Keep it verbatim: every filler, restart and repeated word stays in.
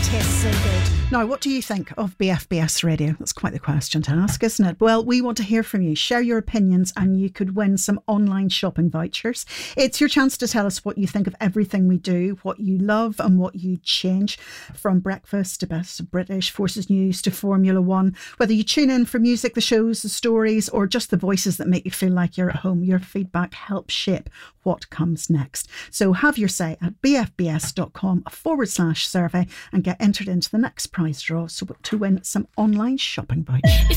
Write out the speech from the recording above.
tastes so good. Now, what do you think of B F B S Radio? That's quite the question to ask, isn't it? Well, we want to hear from you. Share your opinions and you could win some online shopping vouchers. It's your chance to tell us what you think of everything we do, what you love and what you change, from breakfast to Best of British, Forces News to Formula One. Whether you tune in for music, the shows, the stories, or just the voices that make you feel like you're at home, your feedback helps shape what comes next. So have your say at bfbs.com forward slash survey and get entered into the next prize draw so to win some online shopping vouchers.